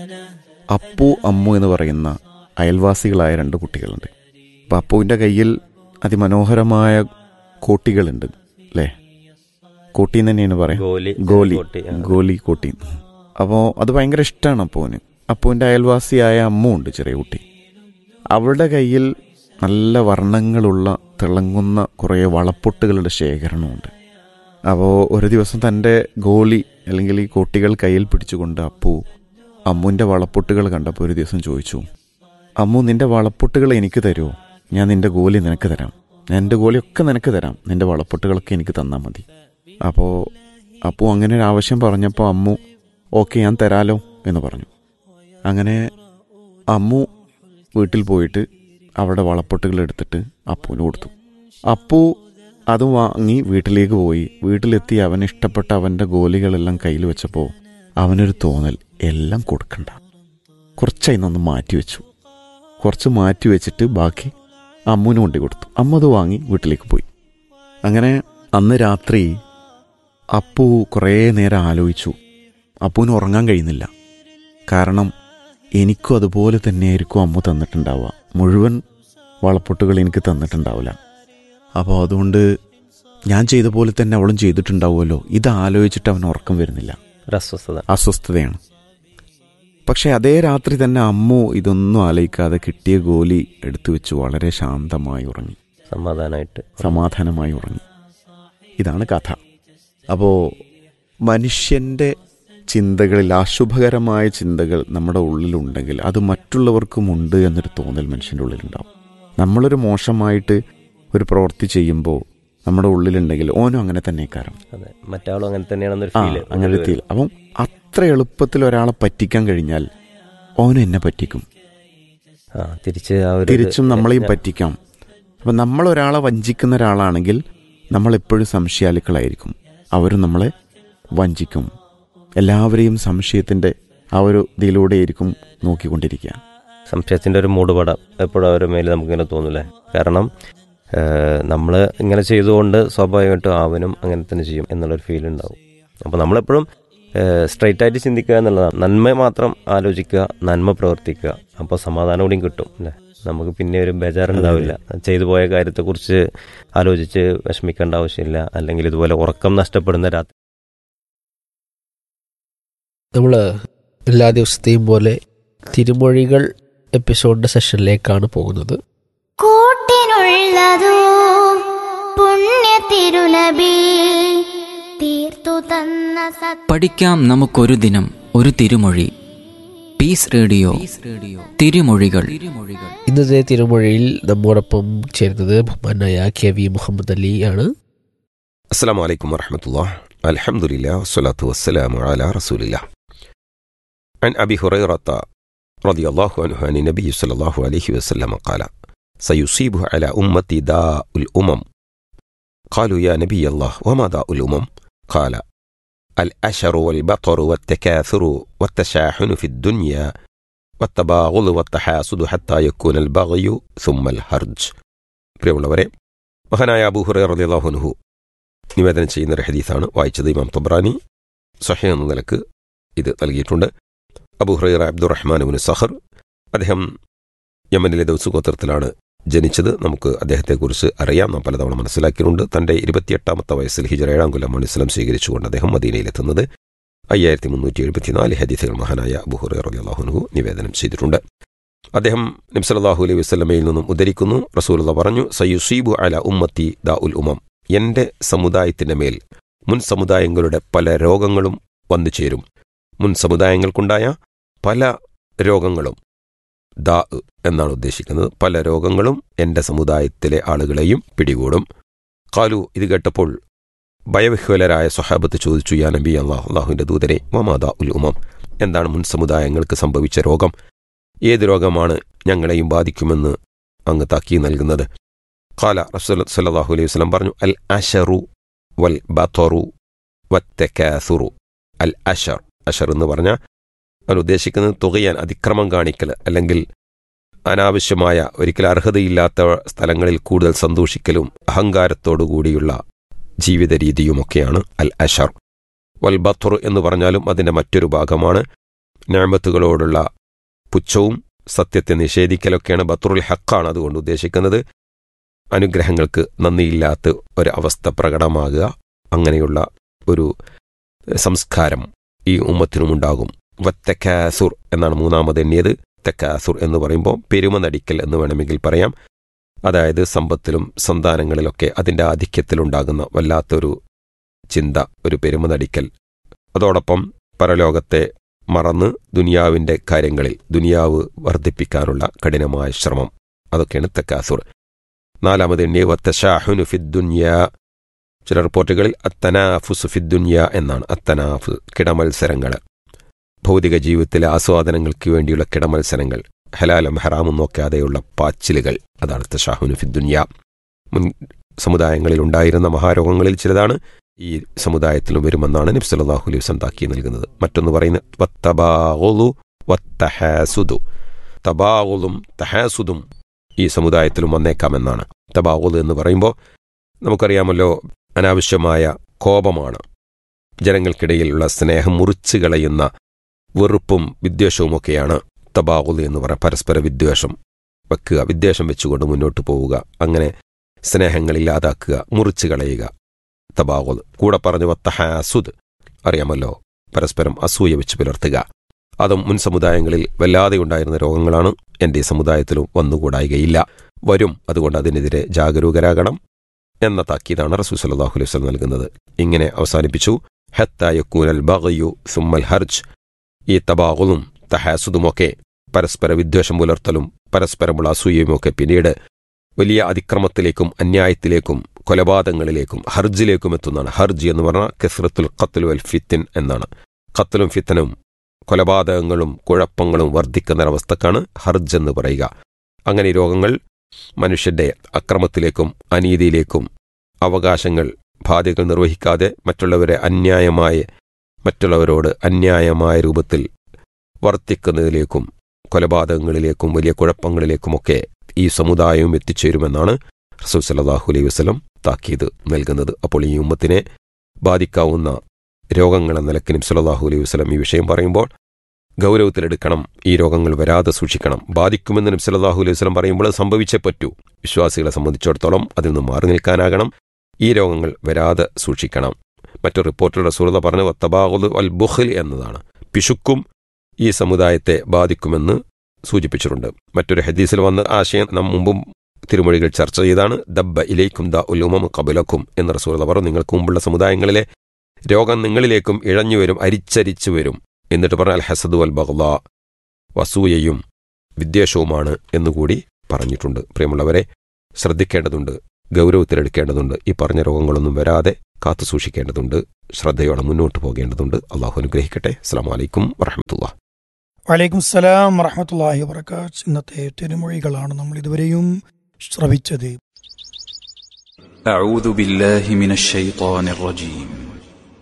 അപ്പു അമ്മു എന്ന് പറയുന്ന അയൽവാസികളായ 2 കുട്ടികളുണ്ട്. അപ്പം അപ്പുവിൻ്റെ കയ്യിൽ അതിമനോഹരമായ കോട്ടികളുണ്ട് അല്ലേ? കോട്ടി എന്ന് തന്നെയാണ് പറയാം, ഗോലി കോട്ടി. അപ്പോൾ അത് ഭയങ്കര ഇഷ്ടമാണ് അപ്പുവിന്. അപ്പുവിൻ്റെ അയൽവാസിയായ അമ്മു ഉണ്ട്, ചെറിയ കുട്ടി. അവളുടെ കയ്യിൽ നല്ല വർണ്ണങ്ങളുള്ള തിളങ്ങുന്ന കുറേ വളപ്പൊട്ടുകളുടെ ശേഖരണമുണ്ട്. അപ്പോൾ ഒരു ദിവസം തൻ്റെ ഗോലി അല്ലെങ്കിൽ ഈ കോട്ടികൾ കയ്യിൽ പിടിച്ചുകൊണ്ട് അപ്പു അമ്മുവിൻ്റെ വളപ്പൊട്ടുകൾ കണ്ടപ്പോൾ ഒരു ദിവസം ചോദിച്ചു, അമ്മു, നിൻ്റെ വളപ്പൊട്ടുകൾ എനിക്ക് തരുമോ? ഞാൻ നിൻ്റെ ഗോലി നിനക്ക് തരാം, ഞാൻ എൻ്റെ ഗോലിയൊക്കെ നിനക്ക് തരാം, നിൻ്റെ വളപ്പൊട്ടുകളൊക്കെ എനിക്ക് തന്നാൽ മതി. അപ്പോൾ അപ്പു അങ്ങനെ ഒരു ആവശ്യം പറഞ്ഞപ്പോൾ അമ്മു ഓക്കെ ഞാൻ തരാലോ എന്ന് പറഞ്ഞു. അങ്ങനെ അമ്മു വീട്ടിൽ പോയിട്ട് അവിടെ വളപ്പൊട്ടുകൾ എടുത്തിട്ട് അപ്പുവിന് കൊടുത്തു. അപ്പു അത് വാങ്ങി വീട്ടിലേക്ക് പോയി. വീട്ടിലെത്തി അവന് ഇഷ്ടപ്പെട്ട അവൻ്റെ ഗോലികളെല്ലാം കയ്യിൽ വെച്ചപ്പോൾ അവനൊരു തോന്നൽ, എല്ലാം കൊടുക്കണ്ട, കുറച്ചായി നിന്ന് മാറ്റി വെച്ചു. കുറച്ച് മാറ്റി വെച്ചിട്ട് ബാക്കി അമ്മുവിന് കൊണ്ടു കൊടുത്തു. അമ്മ അത് വാങ്ങി വീട്ടിലേക്ക് പോയി. അങ്ങനെ അന്ന് രാത്രി അപ്പു കുറേ നേരം ആലോചിച്ചു. അപ്പുവിന് ഉറങ്ങാൻ കഴിയുന്നില്ല. കാരണം എനിക്കും അതുപോലെ തന്നെയായിരിക്കും അമ്മ തന്നിട്ടുണ്ടാവുക, മുഴുവൻ വളപ്പൊട്ടുകൾ എനിക്ക് തന്നിട്ടുണ്ടാവില്ല. അപ്പോൾ അതുകൊണ്ട് ഞാൻ ചെയ്ത പോലെ തന്നെ അവളും ചെയ്തിട്ടുണ്ടാവുമല്ലോ. ഇത് ആലോചിച്ചിട്ട് അവന് ഉറക്കം വരുന്നില്ല, അസ്വസ്ഥതയാണ്. പക്ഷെ അതേ രാത്രി തന്നെ അമ്മു ഇതൊന്നും ആലോചിക്കാതെ കിട്ടിയ ഗോലി എടുത്തു വെച്ച് വളരെ ശാന്തമായി ഉറങ്ങി, സമാധാനമായി ഉറങ്ങി. ഇതാണ് കഥ. അപ്പോൾ മനുഷ്യൻ്റെ ചിന്തകളിൽ അശുഭകരമായ ചിന്തകൾ നമ്മുടെ ഉള്ളിലുണ്ടെങ്കിൽ അത് മറ്റുള്ളവർക്കുമുണ്ട് എന്നൊരു തോന്നൽ മനുഷ്യൻ്റെ ഉള്ളിലുണ്ടാവും. നമ്മളൊരു മോശമായിട്ട് ഒരു പ്രവൃത്തി ചെയ്യുമ്പോൾ നമ്മുടെ ഉള്ളിലുണ്ടെങ്കിൽ ഓനും അങ്ങനെ തന്നെ കാരണം മറ്റാളും അങ്ങനെ തന്നെയാണെന്നൊരു അങ്ങനെ ഫീൽ. അപ്പം അത്ര എളുപ്പത്തിൽ ഒരാളെ പറ്റിക്കാൻ കഴിഞ്ഞാൽ ഓനും എന്നെ പറ്റിക്കും, തിരിച്ചും നമ്മളെയും പറ്റിക്കാം. അപ്പം നമ്മളൊരാളെ വഞ്ചിക്കുന്ന ഒരാളാണെങ്കിൽ നമ്മളെപ്പോഴും സംശയാലുക്കളായിരിക്കും, അവരും നമ്മളെ വഞ്ചിക്കും. എല്ലാവരെയും സംശയത്തിൻ്റെ ആ ഒരു ഇതിലൂടെയായിരിക്കും നോക്കിക്കൊണ്ടിരിക്കുക. സംശയത്തിൻ്റെ ഒരു മൂടുപടം എപ്പോഴും അവരുടെ മേലെ നമുക്കിങ്ങനെ തോന്നില്ലേ? കാരണം നമ്മൾ ഇങ്ങനെ ചെയ്തുകൊണ്ട് സ്വാഭാവികമായിട്ടും അവനും അങ്ങനെ തന്നെ ചെയ്യും എന്നുള്ളൊരു ഫീൽ ഉണ്ടാവും. അപ്പോൾ നമ്മളെപ്പോഴും സ്ട്രൈറ്റ് ആയിട്ട് ചിന്തിക്കുക എന്നുള്ളതാണ്. നന്മ മാത്രം ആലോചിക്കുക, നന്മ പ്രവർത്തിക്കുക. അപ്പോൾ സമാധാനം കൂടിയും കിട്ടും അല്ലേ? നമുക്ക് പിന്നെ ഒരു ബേജാറുണ്ടാവില്ല. ചെയ്തു പോയ കാര്യത്തെക്കുറിച്ച് ആലോചിച്ച് വിഷമിക്കേണ്ട ആവശ്യമില്ല. അല്ലെങ്കിൽ ഇതുപോലെ ഉറക്കം നഷ്ടപ്പെടുന്ന രാത്രി. നമ്മൾ എല്ലാ ദിവസത്തെയും പോലെ തിരുമൊഴികൾ എപ്പിസോഡിൻ്റെ സെഷനിലേക്കാണ് പോകുന്നത്. കൂട്ടിനുള്ളതോ പുണ്യ തിരുനബി തീർത്തു തന്ന പഠിക്കാം നമുക്കൊരു ദിനം ഒരു തിരുമൊഴി. പീസ് റേഡിയോ തിരുമൊഴികൾ. ഇന്നത്തെ തിരുമൊഴിയിൽ നമ്മോടൊപ്പം ചേരുന്നത് ബഹുമാനായ കെ.വി. മുഹമ്മദ് അലി ആണ്. അസ്സലാമു അലൈക്കും വറഹ്മത്തുള്ളാഹി. അൽഹംദുലില്ലാഹി വസ്സലാത്തു വസ്സലാമു അലാ റസൂലില്ലാഹ്. عن أبي هريرة رضي الله عنه عن النبي صلى الله عليه وسلم قال سيصيب على أمتي داء الأمم قالوا يا نبي الله وما داء الأمم قال الأشر والبطر والتكاثر والتشاحن في الدنيا والتباغض والتحاسد حتى يكون البغي ثم الهرج. പ്രിയമുള്ളവരെ, മഹാനായ അബൂ ഹുറൈറ റളിയല്ലാഹു അൻഹു നിവേദനം ചെയ്യുന്ന ഒരു ഹദീസാണ് വായിച്ചത്. ഇമാം തബ്രാനി സ്വഹീഹ് എന്ന നിലക്ക് ഇത് നൽകിയിട്ടുണ്ട്. അബൂ ഹുറൈറ അബ്ദുറഹ്മാൻ ഇബ്നു സഖർ, അദ്ദേഹം യമനിലെ ദൗസ് ഗോത്രത്തിലാണ് ജനിച്ചത്. നമുക്ക് അദ്ദേഹത്തെക്കുറിച്ച് അറിയാം, നാം പലതവണ മനസ്സിലാക്കിയിട്ടുണ്ട്. തൻ്റെ 28ാമത്തെ വയസ്സിൽ ഹിജ്റ 7-ാം കൊല്ലമാണ് ഇസ്ലാം സ്വീകരിച്ചുകൊണ്ട് അദ്ദേഹം മദീനയിലെത്തുന്നത്. 5374 ഹദീസുകൾ മഹാനായ അബൂ ഹുറൈറ റളിയല്ലാഹു അൻഹു നിവേദനം ചെയ്തിട്ടുണ്ട്. അദ്ദേഹം നബി സല്ലല്ലാഹു അലൈഹി വസല്ലമയിൽ നിന്നും ഉദ്ധരിക്കുന്നു, റസൂലുള്ളാഹി പറഞ്ഞു, സയുസീബു അല ഉമ്മത്തി ദാഉൽ ഉമം, എൻ്റെ സമുദായത്തിൻ്റെ മേൽ മുൻ സമുദായങ്ങളുടെ പല രോഗങ്ങളും വന്നു ചേരും. മുൻ സമുദായങ്ങൾക്കുണ്ടായ പല രോഗങ്ങളും, ദാ എന്നാണ് ഉദ്ദേശിക്കുന്നത്, പല രോഗങ്ങളും എൻ്റെ സമുദായത്തിലെ ആളുകളെയും പിടികൂടും. ഖാലു, ഇത് കേട്ടപ്പോൾ ഭയവിഹ്വലരായ സ്വഹാബത്ത് ചോദിച്ചു, യാ നബി അല്ലാഹ്, അല്ലാഹുവിൻ്റെ ദൂതരെ, വമാ ദാഉൽ ഉമം, എന്താണ് മുൻ സമുദായങ്ങൾക്ക് സംഭവിച്ച രോഗം? ഏത് രോഗമാണ് ഞങ്ങളെയും ബാധിക്കുമെന്ന് അങ്ങ് താക്കീത് നൽകുന്നത്? ഖാല, റസൂൽ സല്ലല്ലാഹു അലൈഹി വസല്ലം പറഞ്ഞു, അൽ അശറു വൽ ബതറു വത്തകാസുറു. അൽ അഷർ, അഷർ എന്ന് പറഞ്ഞാൽ അവൻ ഉദ്ദേശിക്കുന്നത് തുകയാൻ, അതിക്രമം കാണിക്കൽ, അല്ലെങ്കിൽ അനാവശ്യമായ ഒരിക്കൽ അർഹതയില്ലാത്ത സ്ഥലങ്ങളിൽ കൂടുതൽ സന്തോഷിക്കലും അഹങ്കാരത്തോടുകൂടിയുള്ള ജീവിത രീതിയുമൊക്കെയാണ് അൽ അഷർ. വൽ ബത്ർ എന്ന് പറഞ്ഞാലും അതിൻ്റെ മറ്റൊരു ഭാഗമാണ് നിഅമത്തുകളോടുള്ള പുച്ഛവും സത്യത്തെ നിഷേധിക്കലൊക്കെയാണ് ബത്റുൽ ഹക്കാണ് അതുകൊണ്ട് ഉദ്ദേശിക്കുന്നത്. അനുഗ്രഹങ്ങൾക്ക് നന്ദിയില്ലാത്ത ഒരവസ്ഥ പ്രകടമാകുക, അങ്ങനെയുള്ള ഒരു സംസ്കാരം ഈ ഉമ്മത്തിനുമുണ്ടാകും. വത്തക്കാസുർ എന്നാണ് മൂന്നാമത് എണ്ണിയത്. തക്കാസുർ എന്ന് പറയുമ്പോൾ പെരുമ നടിക്കൽ എന്ന് വേണമെങ്കിൽ പറയാം. അതായത് സമ്പത്തിലും സന്താനങ്ങളിലൊക്കെ അതിൻ്റെ ആധിക്യത്തിലുണ്ടാകുന്ന വല്ലാത്തൊരു ചിന്ത, ഒരു പെരുമ നടിക്കൽ. അതോടൊപ്പം പരലോകത്തെ മറന്ന് ദുനിയാവിൻ്റെ കാര്യങ്ങളിൽ ദുനിയാവ് വർദ്ധിപ്പിക്കാനുള്ള കഠിനമായ ശ്രമം, അതൊക്കെയാണ് തക്കാസുർ. നാലാമത് എണ്ണിയ വത്തശാഹുനു ഫിദ്ദുന്യ. ചില റിപ്പോർട്ടുകളിൽ അത്തനാഫുസു ഫിദ്ദുന്യ എന്നാണ്. അത്തനാഫു കിടമത്സരങ്ങൾ, ഭൗതിക ജീവിതത്തിലെ ആസ്വാദനങ്ങൾക്ക് വേണ്ടിയുള്ള കിടമത്സരങ്ങൾ, ഹലാലും ഹറാമും നോക്കാതെയുള്ള പാച്ചിലുകൾ, അതാണ് തശാഹുനു ഫിദ്ദുന്യ. മുൻ സമുദായങ്ങളിൽ ഉണ്ടായിരുന്ന മഹാരോഗങ്ങളിൽ ചിലതാണ് ഈ സമുദായത്തിലും വരുമെന്നാണ് നബി സല്ലല്ലാഹു അലൈഹി വസല്ലം താക്കീത് നൽകുന്നത്. മറ്റൊന്ന് പറയുന്നത് വത്തബാഗുലു വത്തഹാസുദു. തബാഗുലും തഹാസുദും ഈ സമുദായത്തിലും വന്നേക്കാമെന്നാണ്. തബാഗുൽ എന്ന് പറയുമ്പോൾ നമുക്കറിയാമല്ലോ, അനാവശ്യമായ കോപമാണ്, ജനങ്ങൾക്കിടയിലുള്ള സ്നേഹം മുറിച്ചു കളയുന്ന വെറുപ്പും വിദ്വേഷവുമൊക്കെയാണ് തബാഗുൽ എന്ന് പറയുക. പരസ്പര വിദ്വേഷം വെക്കുക, വിദ്വേഷം വെച്ചുകൊണ്ട് മുന്നോട്ട് പോവുക, അങ്ങനെ സ്നേഹങ്ങളില്ലാതാക്കുക, മുറിച്ചു കളയുക, തബാഗുൽ. കൂടെ പറഞ്ഞു വത്തഹാസുദ്, അറിയാമല്ലോ, പരസ്പരം അസൂയ വെച്ച് പുലർത്തുക. അതും മുൻ സമുദായങ്ങളിൽ വല്ലാതെ ഉണ്ടായിരുന്ന രോഗങ്ങളാണ്. എൻ്റെ സമുദായത്തിലും വന്നുകൂടായികയില്ല, വരും. അതുകൊണ്ട് അതിനെതിരെ ജാഗരൂകരാകണം എന്ന താക്കീതാണ് റസൂൽ സല്ലല്ലാഹു അലൈഹി വസല്ലം നൽകുന്നത്. ഇങ്ങനെ അവസാനിപ്പിച്ചു, ഹത്താ യകൂനൽ ബഗ്യു സുമ്മൽ ഹർജ്. ഈ തബാഗുലും തഹാസുദുമൊക്കെ, പരസ്പര വിദ്വേഷം പുലർത്തലും പരസ്പരമുള്ള അസൂയയുമൊക്കെ പിന്നീട് വലിയ അതിക്രമത്തിലേക്കും അന്യായത്തിലേക്കും കൊലപാതകങ്ങളിലേക്കും ഹർജിലേക്കും എത്തുന്നതാണ്. ഹർജ് എന്ന് പറഞ്ഞാൽ കസ്റത്തുൽ ഖത്ൽ വൽ ഫിത്തിൻ എന്നാണ്. ഖത്ലും ഫിത്തനും കൊലപാതകങ്ങളും കുഴപ്പങ്ങളും വർദ്ധിക്കുന്ന ഒരവസ്ഥക്കാണ് ഹർജ് എന്ന് പറയുക. അങ്ങനെ രോഗങ്ങൾ മനുഷ്യന്റെ അക്രമത്തിലേക്കും അനീതിയിലേക്കും, അവകാശങ്ങൾ ബാധ്യതകൾ നിർവഹിക്കാതെ മറ്റുള്ളവരോട് അന്യായമായ രൂപത്തിൽ വർത്തിക്കുന്നതിലേക്കും കൊലപാതകങ്ങളിലേക്കും വലിയ കുഴപ്പങ്ങളിലേക്കുമൊക്കെ ഈ സമുദായവും എത്തിച്ചേരുമെന്നാണ് റസൂൽ സല്ലല്ലാഹു അലൈഹി വസല്ലം താക്കീത് നൽകുന്നത്. അപ്പോൾ ഈ ഉമ്മത്തിനെ ബാധിക്കാവുന്ന രോഗങ്ങളെന്ന നിലയ്ക്ക് നബി സല്ലല്ലാഹു അലൈഹി വസല്ലം ഈ വിഷയം പറയുമ്പോൾ ഗൗരവത്തിലെടുക്കണം. ഈ രോഗങ്ങൾ വരാതെ സൂക്ഷിക്കണം. ബാധിക്കുമെന്ന് നബി സല്ലല്ലാഹു അലൈഹി വസല്ലം പറയുമ്പോൾ അത് സംഭവിച്ചേ പറ്റൂ. വിശ്വാസികളെ സംബന്ധിച്ചിടത്തോളം അതിൽ നിന്ന് മാറി നിൽക്കാനാകണം. ഈ രോഗങ്ങൾ വരാതെ സൂക്ഷിക്കണം. മറ്റൊരു റിപ്പോർട്ടിൽ റസൂലുള്ളാഹി പറഞ്ഞു വത്തബാഗുൽ വൽ ബുഖ്ൽ എന്നതാണ്. പിശുക്കും ഈ സമുദായത്തെ ബാധിക്കുമെന്ന് സൂചിപ്പിച്ചിട്ടുണ്ട്. മറ്റൊരു ഹദീസിൽ വന്ന ആശയം നാം മുമ്പും തിരുമൊഴികൾ ചർച്ച ചെയ്താണ്. ദബ്ബ ഇലൈക്കും ദ ഉലുമം ഖബലക്കും എന്ന് റസൂലുള്ളാഹി പറഞ്ഞു. നിങ്ങൾക്ക് മുമ്പുള്ള സമുദായങ്ങളിലെ രോഗം നിങ്ങളിലേക്കും ഇഴഞ്ഞുവരും, അരിച്ചരിച്ചു വരും. എന്നിട്ട് പറഞ്ഞാൽ ഹസദ് വൽ ബഗ്ളാ, വസൂയയും വിദ്വേഷവുമാണ് എന്നുകൂടി പറഞ്ഞിട്ടുണ്ട്. പ്രിയമുള്ളവരെ, ശ്രദ്ധിക്കേണ്ടതുണ്ട്, ഗൗരവത്തിലെടുക്കേണ്ടതുണ്ട്. ഈ പറഞ്ഞ രോഗങ്ങളൊന്നും വരാതെ കാത്തു സൂക്ഷിക്കേണ്ടതുണ്ട്. ശ്രദ്ധയോടെ മുന്നോട്ട് പോകേണ്ടതുണ്ട്. അള്ളാഹു അനുഗ്രഹിക്കട്ടെ. അസ്സലാമു അലൈക്കും വറഹ്മത്തുള്ളാഹി. വലൈക്കും സലാം വറഹ്മത്തുള്ളാഹി വബറകാതുഹു. ഇന്നത്തെ തിരുമൊഴികളാണ് നമ്മൾ ഇതുവരെയും ശ്രവിച്ചത്. أعوذ بالله من الشيطان الرجيم